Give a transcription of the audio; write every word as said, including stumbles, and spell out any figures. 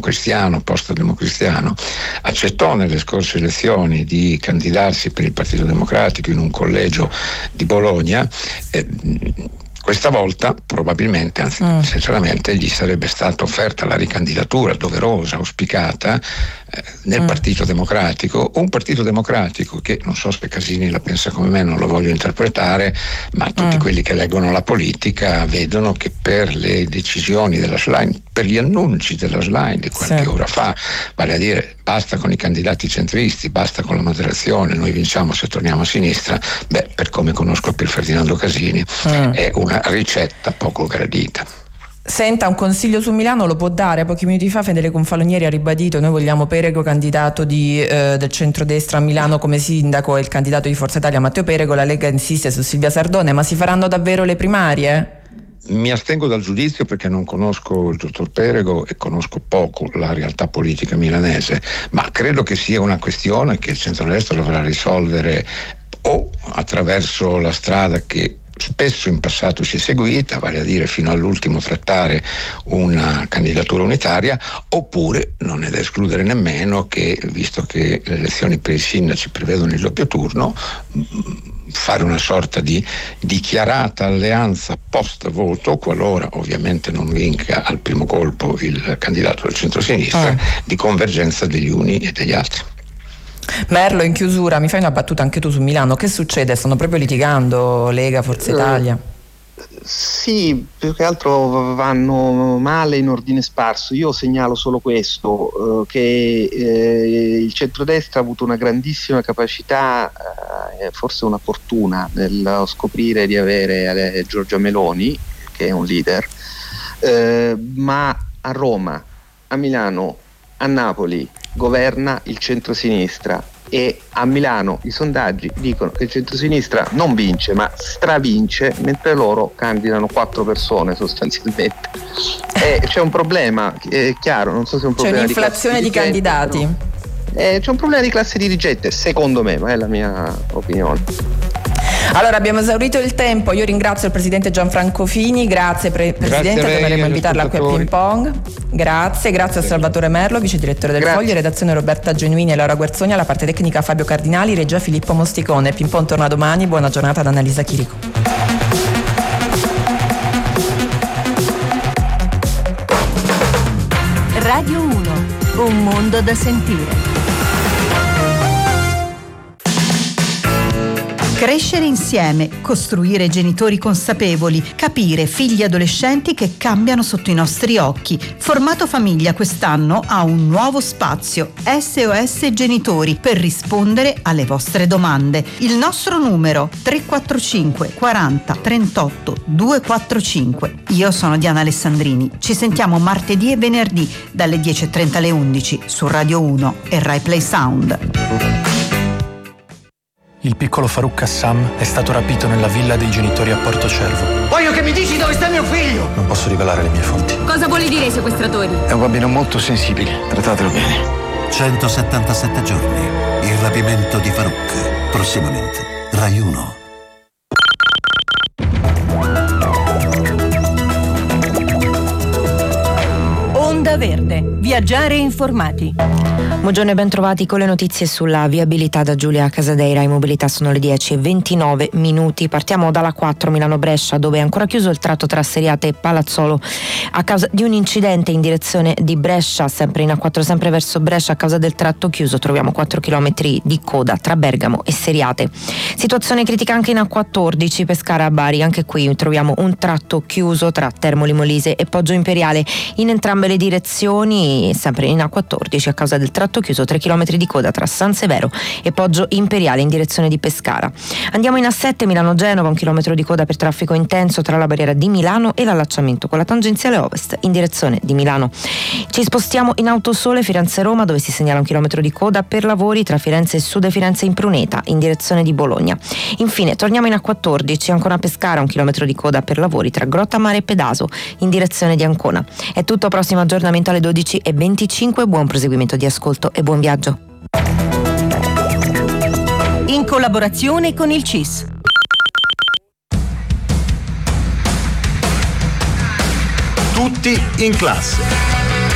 democristiano, post-democristiano, accettò nelle scorse elezioni di candidarsi per il Partito Democratico in un collegio di Bologna. Eh, Questa volta probabilmente, anzi mm. sinceramente, gli sarebbe stata offerta la ricandidatura doverosa, auspicata eh, nel mm. Partito Democratico, un Partito Democratico che, non so se Casini la pensa come me, non lo voglio interpretare, ma tutti mm. quelli che leggono la politica vedono che per le decisioni della Schlein, per gli annunci della Schlein di qualche sì. ora fa, vale a dire basta con i candidati centristi, basta con la moderazione, noi vinciamo se torniamo a sinistra, beh, per come conosco Pier Ferdinando Casini mm. è una ricetta poco gradita. Senta, un consiglio su Milano lo può dare? Pochi minuti fa Fedele Confalonieri ha ribadito: noi vogliamo Perego candidato di, eh, del centrodestra a Milano come sindaco, e il candidato di Forza Italia Matteo Perego. La Lega insiste su Silvia Sardone, ma si faranno davvero le primarie? Mi astengo dal giudizio perché non conosco il dottor Perego e conosco poco la realtà politica milanese, ma credo che sia una questione che il centrodestra dovrà risolvere o attraverso la strada che spesso in passato si è seguita, vale a dire fino all'ultimo trattare una candidatura unitaria, oppure non è da escludere nemmeno che, visto che le elezioni per i sindaci prevedono il doppio turno, fare una sorta di dichiarata alleanza post voto, qualora ovviamente non vinca al primo colpo il candidato del centrosinistra, ah. di convergenza degli uni e degli altri. Merlo, in chiusura, mi fai una battuta anche tu su Milano. Che succede? Stanno proprio litigando Lega, Forza Italia? Uh, sì, più che altro vanno male in ordine sparso. Io segnalo solo questo, uh, che eh, il centrodestra ha avuto una grandissima capacità, uh, forse una fortuna, nel scoprire di avere eh, Giorgia Meloni, che è un leader, uh, ma a Roma, a Milano, a Napoli governa il centrosinistra, e a Milano i sondaggi dicono che il centrosinistra non vince ma stravince, mentre loro candidano quattro persone sostanzialmente. E c'è un problema, è chiaro, non so se è un problema, c'è un'inflazione di, di candidati, no? eh, c'è un problema di classe dirigente, secondo me, ma è la mia opinione. Allora, abbiamo esaurito il tempo. Io ringrazio il presidente Gianfranco Fini. Grazie pre- Presidente, grazie torneremo a invitarla qui a Ping Pong. Grazie, grazie a Salvatore Merlo, vice direttore del grazie. Foglio, redazione Roberta Genuini e Laura Guerzoni, alla parte tecnica Fabio Cardinali, regia Filippo Mosticone. Ping Pong torna domani, buona giornata ad Annalisa Chirico. Radio uno, un mondo da sentire. Crescere insieme, costruire genitori consapevoli, capire figli adolescenti che cambiano sotto i nostri occhi. Formato Famiglia quest'anno ha un nuovo spazio, S O S Genitori, per rispondere alle vostre domande. Il nostro numero tre quattro cinque quaranta trentotto duecentoquarantacinque. Io sono Diana Alessandrini. Ci sentiamo martedì e venerdì dalle dieci e trenta alle undici su Radio uno e Rai Play Sound. Il piccolo Farouk Kassam è stato rapito nella villa dei genitori a Portocervo. Voglio che mi dici dove sta mio figlio! Non posso rivelare le mie fonti. Cosa vuole dire ai sequestratori? È un bambino molto sensibile, trattatelo bene. centosettantasette giorni. Il rapimento di Farouk. Prossimamente. Rai uno. Onda Verde. Viaggiare informati. Buongiorno e ben trovati con le notizie sulla viabilità da Giulia Casadeira. In mobilità sono le dieci e ventinove minuti. Partiamo dalla quattro Milano-Brescia, dove è ancora chiuso il tratto tra Seriate e Palazzolo a causa di un incidente in direzione di Brescia, sempre in A quattro, sempre verso Brescia. A causa del tratto chiuso troviamo quattro chilometri di coda tra Bergamo e Seriate. Situazione critica anche in A quattordici Pescara-Bari, anche qui troviamo un tratto chiuso tra Termoli Molise e Poggio Imperiale in entrambe le direzioni, sempre in A quattordici a causa del tratto chiuso tre chilometri di coda tra San Severo e Poggio Imperiale in direzione di Pescara. Andiamo in A sette Milano-Genova, un chilometro di coda per traffico intenso tra la barriera di Milano e l'allacciamento con la tangenziale ovest in direzione di Milano. Ci spostiamo in Autosole Firenze-Roma, dove si segnala un chilometro di coda per lavori tra Firenze e Sud Firenze in Pruneta in direzione di Bologna. Infine torniamo in A quattordici, ancora a Pescara, un chilometro di coda per lavori tra Grottammare e Pedaso in direzione di Ancona. È tutto, prossimo aggiornamento alle dodici e venticinque. Buon proseguimento di ascolto e buon viaggio. In collaborazione con il C I S. Tutti in classe.